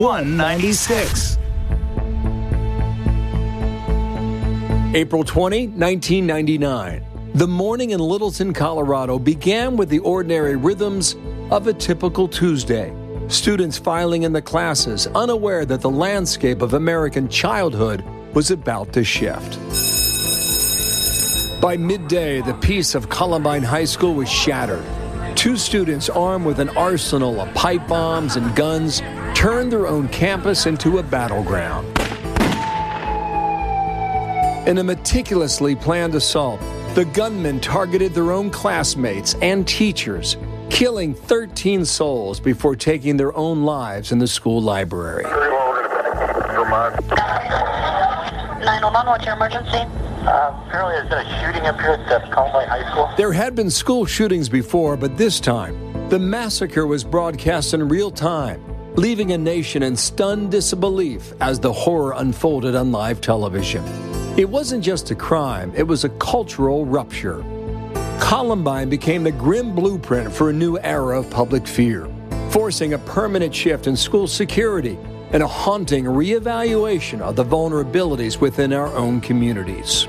196. April 20, 1999. The morning in Littleton, Colorado began with the ordinary rhythms of a typical Tuesday. Students filing in the classes, unaware that the landscape of American childhood was about to shift. By midday, the peace of Columbine High School was shattered. Two students armed with an arsenal of pipe bombs and guns turned their own campus into a battleground. In a meticulously planned assault, the gunmen targeted their own classmates and teachers, killing 13 souls before taking their own lives in the school library. 911, what's your emergency? Apparently there's been a shooting up here at Columbine High School. There had been school shootings before, but this time, the massacre was broadcast in real time, leaving a nation in stunned disbelief as the horror unfolded on live television. It wasn't just a crime, it was a cultural rupture. Columbine became the grim blueprint for a new era of public fear, forcing a permanent shift in school security and a haunting reevaluation of the vulnerabilities within our own communities.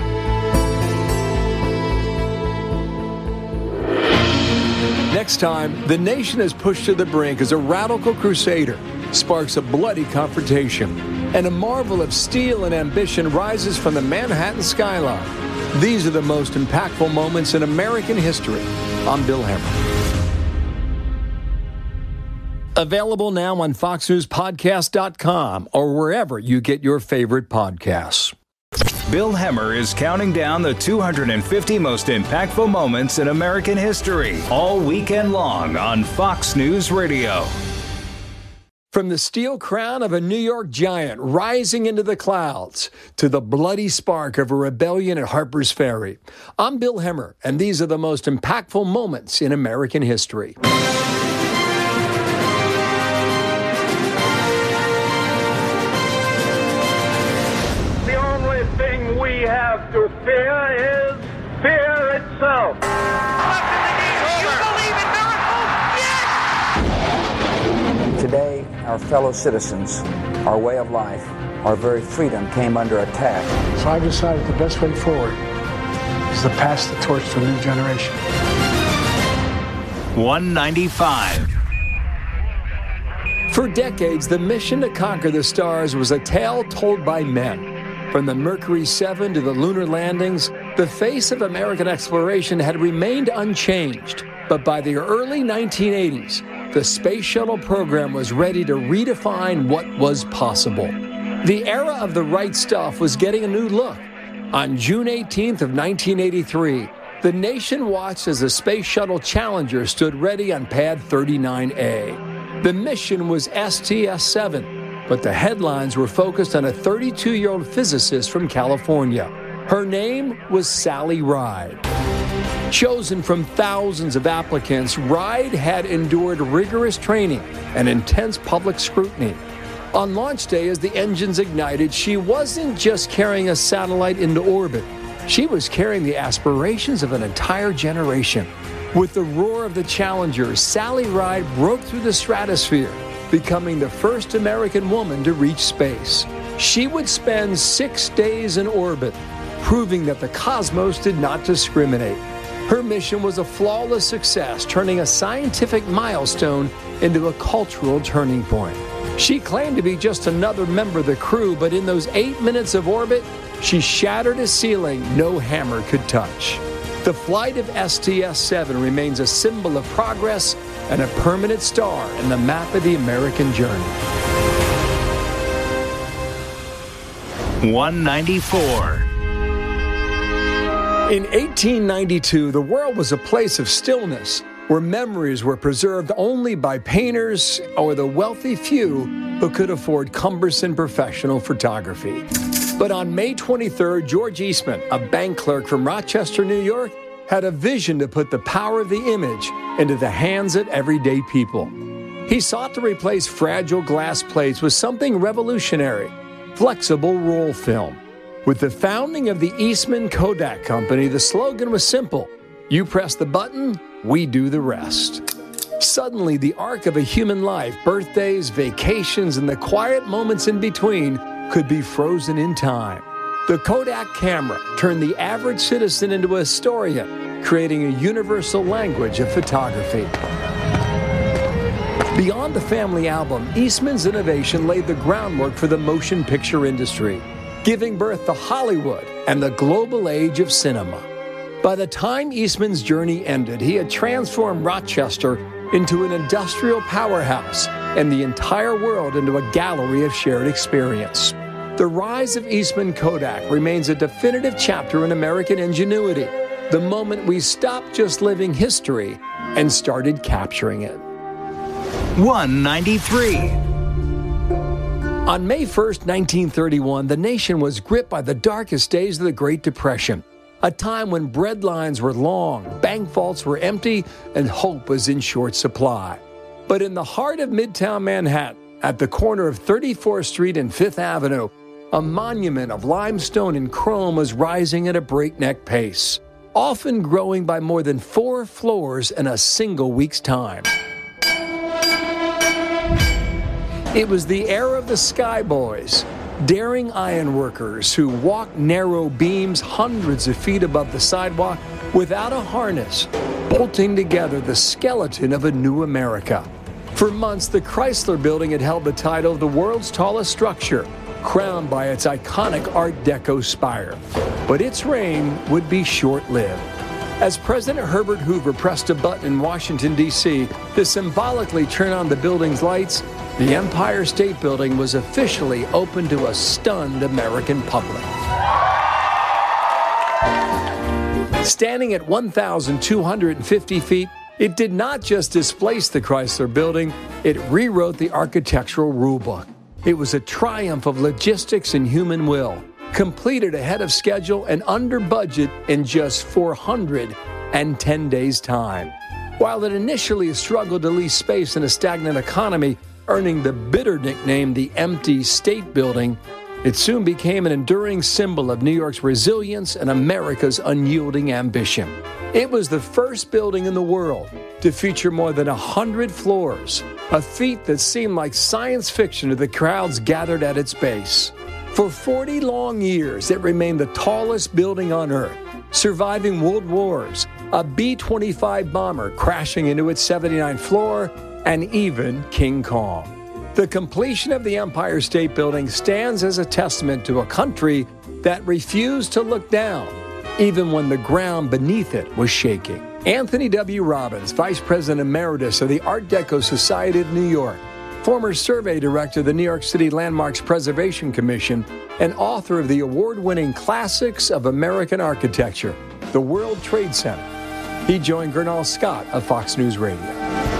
Next time, the nation is pushed to the brink as a radical crusader sparks a bloody confrontation, and a marvel of steel and ambition rises from the Manhattan skyline. These are the most impactful moments in American history. I'm Bill Hemmer. Available now on FoxNewsPodcast.com or wherever you get your favorite podcasts. Bill Hemmer is counting down the 250 most impactful moments in American history all weekend long on Fox News Radio. From the steel crown of a New York giant rising into the clouds to the bloody spark of a rebellion at Harper's Ferry, I'm Bill Hemmer, and these are the most impactful moments in American history. The only thing we have to fear is fear itself. Today, our fellow citizens, our way of life, our very freedom came under attack. So I've decided the best way forward is to pass the torch to a new generation. 195. For decades, the mission to conquer the stars was a tale told by men. From the Mercury 7 to the lunar landings, the face of American exploration had remained unchanged. But by the early 1980s, the space shuttle program was ready to redefine what was possible. The era of the right stuff was getting a new look. On June 18th of 1983, the nation watched as the Space Shuttle Challenger stood ready on Pad 39A. The mission was STS-7, but the headlines were focused on a 32-year-old physicist from California. Her name was Sally Ride. Chosen from thousands of applicants, Ride had endured rigorous training and intense public scrutiny. On launch day, as the engines ignited, she wasn't just carrying a satellite into orbit. She was carrying the aspirations of an entire generation. With the roar of the Challenger, Sally Ride broke through the stratosphere, becoming the first American woman to reach space. She would spend 6 days in orbit, proving that the cosmos did not discriminate. Her mission was a flawless success, turning a scientific milestone into a cultural turning point. She claimed to be just another member of the crew, but in those 8 minutes of orbit, she shattered a ceiling no hammer could touch. The flight of STS-7 remains a symbol of progress and a permanent star in the map of the American journey. 194. In 1892, the world was a place of stillness, where memories were preserved only by painters or the wealthy few who could afford cumbersome professional photography. But on May 23rd, George Eastman, a bank clerk from Rochester, New York, had a vision to put the power of the image into the hands of everyday people. He sought to replace fragile glass plates with something revolutionary, flexible roll film. With the founding of the Eastman Kodak Company, the slogan was simple: you press the button, we do the rest. Suddenly, the arc of a human life, birthdays, vacations, and the quiet moments in between could be frozen in time. The Kodak camera turned the average citizen into a historian, creating a universal language of photography. Beyond the family album, Eastman's innovation laid the groundwork for the motion picture industry, giving birth to Hollywood and the global age of cinema. By the time Eastman's journey ended, he had transformed Rochester into an industrial powerhouse and the entire world into a gallery of shared experience. The rise of Eastman Kodak remains a definitive chapter in American ingenuity, the moment we stopped just living history and started capturing it. 193. On May 1st, 1931, the nation was gripped by the darkest days of the Great Depression, a time when bread lines were long, bank vaults were empty, and hope was in short supply. But in the heart of Midtown Manhattan, at the corner of 34th Street and 5th Avenue, a monument of limestone and chrome was rising at a breakneck pace, often growing by more than 4 floors in a single week's time. It was the era of the Sky Boys, daring ironworkers who walked narrow beams hundreds of feet above the sidewalk without a harness, bolting together the skeleton of a new America. For months, the Chrysler Building had held the title of the world's tallest structure, crowned by its iconic Art Deco spire. But its reign would be short-lived. As President Herbert Hoover pressed a button in Washington, D.C. to symbolically turn on the building's lights, the Empire State Building was officially open to a stunned American public. Standing at 1,250 feet, it did not just displace the Chrysler Building, it rewrote the architectural rulebook. It was a triumph of logistics and human will, completed ahead of schedule and under budget in just 410 days' time. While it initially struggled to lease space in a stagnant economy, earning the bitter nickname the Empty State Building, it soon became an enduring symbol of New York's resilience and America's unyielding ambition. It was the first building in the world to feature more than 100 floors, a feat that seemed like science fiction to the crowds gathered at its base. For 40 long years, it remained the tallest building on Earth, surviving world wars, a B-25 bomber crashing into its 79th floor, and even King Kong. The completion of the Empire State Building stands as a testament to a country that refused to look down, even when the ground beneath it was shaking. Anthony W. Robbins, Vice President Emeritus of the Art Deco Society of New York, former survey director of the New York City Landmarks Preservation Commission, and author of the award-winning Classics of American Architecture, The World Trade Center. He joined Gernal Scott of Fox News Radio.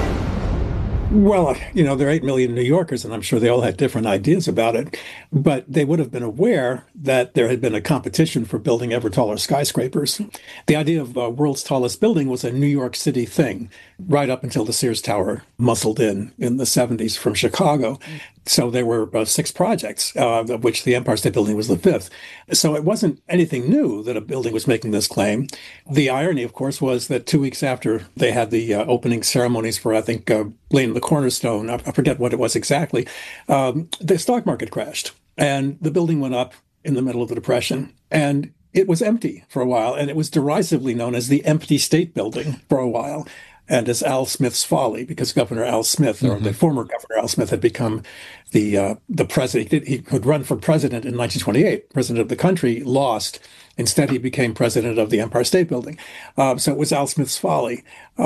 Well, there are 8 million New Yorkers, and I'm sure they all had different ideas about it, but they would have been aware that there had been a competition for building ever taller skyscrapers. The idea of world's tallest building was a New York City thing, right up until the Sears Tower muscled in the 70s from Chicago. So there were 6 projects, of which the Empire State Building was the 5th. So it wasn't anything new that a building was making this claim. The irony, of course, was that 2 weeks after they had the opening ceremonies for, I think, laying the cornerstone, I forget what it was exactly, the stock market crashed. And the building went up in the middle of the Depression. And it was empty for a while. And it was derisively known as the Empty State Building for a while, and as Al Smith's folly, because Governor Al Smith, or the former Governor Al Smith, had become the president. He could run for president in 1928, president of the country, lost. Instead, he became president of the Empire State Building. So it was Al Smith's folly.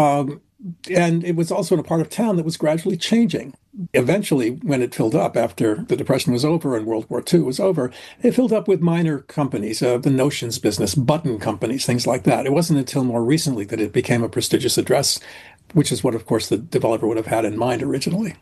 And it was also in a part of town that was gradually changing. Eventually, when it filled up after the Depression was over and World War II was over, it filled up with minor companies, the notions business, button companies, things like that. It wasn't until more recently that it became a prestigious address, which is what, of course, the developer would have had in mind originally.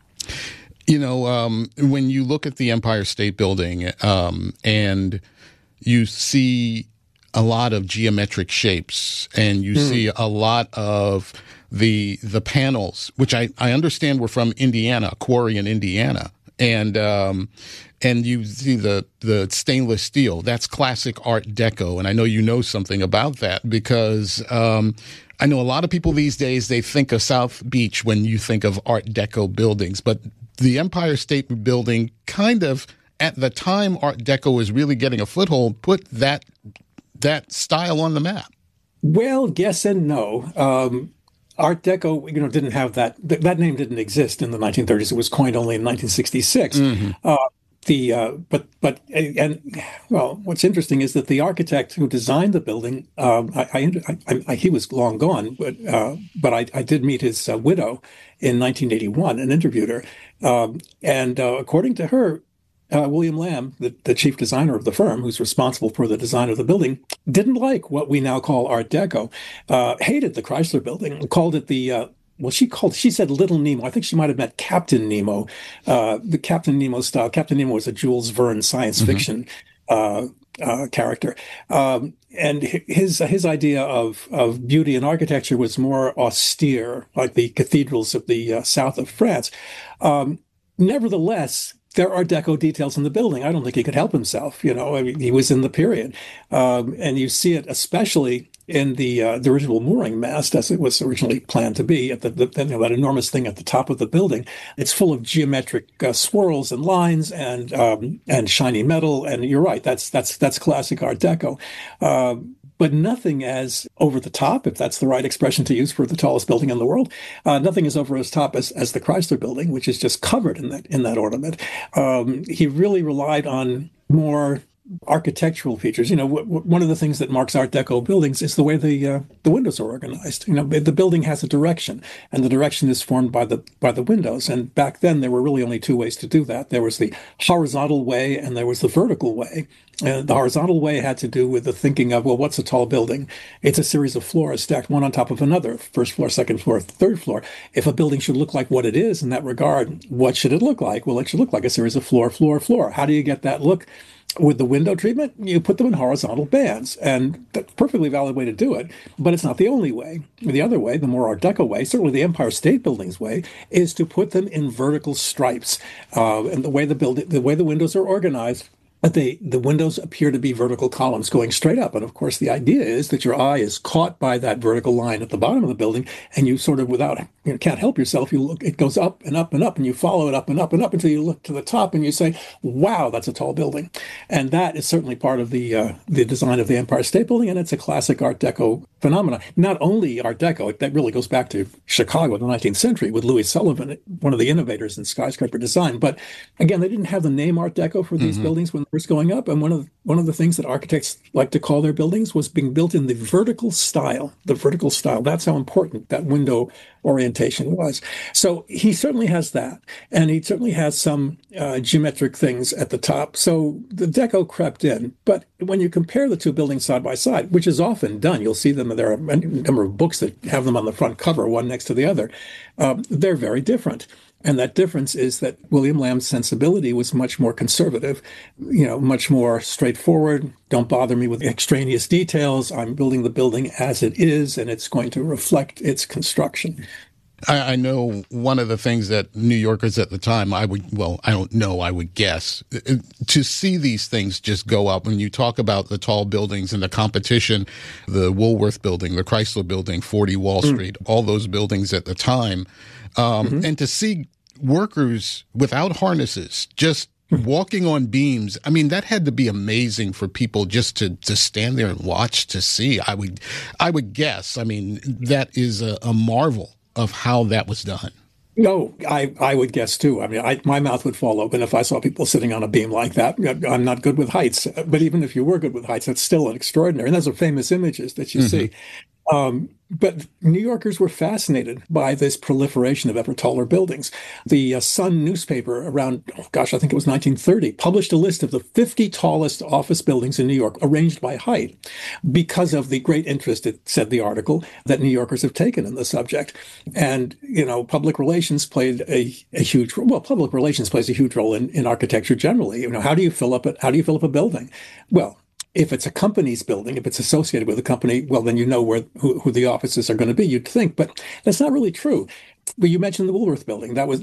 When you look at the Empire State Building and you see a lot of geometric shapes and you see a lot of the panels, which I understand were from Indiana, a quarry in Indiana. And and you see the stainless steel. That's classic Art Deco, and I know you know something about that because I know a lot of people these days, they think of South Beach when you think of Art Deco buildings, but the Empire State Building kind of, at the time Art Deco was really getting a foothold, put that style on the map. Well, yes and no. Art Deco, didn't have that name didn't exist in the 1930s. It was coined only in 1966. What's interesting is that the architect who designed the building, he was long gone, but I did meet his widow in 1981 and interviewed her. According to her, William Lamb, the chief designer of the firm, who's responsible for the design of the building, didn't like what we now call Art Deco, hated the Chrysler Building, called it she said Little Nemo. I think she might have meant Captain Nemo, the Captain Nemo style. Captain Nemo was a Jules Verne science fiction character. And his idea of beauty and architecture was more austere, like the cathedrals of the south of France. Nevertheless, there are Deco details in the building. I don't think he could help himself. He was in the period. And you see it especially in the original mooring mast, as it was originally planned to be, at that enormous thing at the top of the building. It's full of geometric swirls and lines and shiny metal. And you're right, that's classic Art Deco. But nothing as over the top, if that's the right expression to use for the tallest building in the world. Nothing as over as top as the Chrysler Building, which is just covered in that ornament. He really relied on more architectural features. One of the things that marks Art Deco buildings is the way the windows are organized. The building has a direction, and the direction is formed by the windows. And back then, there were really only two ways to do that. There was the horizontal way, and there was the vertical way. And the horizontal way had to do with the thinking of, well, what's a tall building? It's a series of floors stacked one on top of another, first floor, second floor, third floor. If a building should look like what it is in that regard, what should it look like? Well, it should look like a series of floor, floor, floor. How do you get that look? With the window treatment, you put them in horizontal bands, and that's a perfectly valid way to do it, but it's not the only way. The other way, the more Art Deco way, certainly the Empire State Building's way, is to put them in vertical stripes. And the way the windows are organized, the windows appear to be vertical columns going straight up. And of course, the idea is that your eye is caught by that vertical line at the bottom of the building, and you sort of, can't help yourself. You look, it goes up and up and up, and you follow it up and up and up until you look to the top and you say, wow, that's a tall building. And that is certainly part of the design of the Empire State Building, and it's a classic Art Deco phenomenon. Not only Art Deco, that really goes back to Chicago in the 19th century with Louis Sullivan, one of the innovators in skyscraper design. But again, they didn't have the name Art Deco for these buildings when they were going up. And one of the things that architects like to call their buildings was being built in the vertical style. The vertical style. That's how important that window orientation was. So he certainly has that. And he certainly has some geometric things at the top. So the Deco crept in. But when you compare the two buildings side by side, which is often done, you'll see them. There are a number of books that have them on the front cover, one next to the other. They're very different. And that difference is that William Lamb's sensibility was much more conservative, much more straightforward. Don't bother me with extraneous details. I'm building the building as it is, and it's going to reflect its construction. I know one of the things that New Yorkers at the time, I would guess, to see these things just go up. When you talk about the tall buildings and the competition, the Woolworth Building, the Chrysler Building, 40 Wall Street, all those buildings at the time, and to see workers without harnesses just walking on beams, I mean, that had to be amazing for people just to stand there and watch to see. I would guess. I mean, that is a marvel of how that was done. No, I would guess too. I mean, my mouth would fall open if I saw people sitting on a beam like that. I'm not good with heights, but even if you were good with heights, that's still an extraordinary. And those are famous images that you see. But New Yorkers were fascinated by this proliferation of ever taller buildings. The Sun newspaper around, I think it was 1930, published a list of the 50 tallest office buildings in New York, arranged by height, because of the great interest, it said the article, that New Yorkers have taken in the subject. And, public relations played a huge role. Well, public relations plays a huge role in architecture generally. How do you fill up a building? Well, if it's a company's building, if it's associated with a company, well, then who the offices are going to be, you'd think. But that's not really true. But you mentioned the Woolworth Building.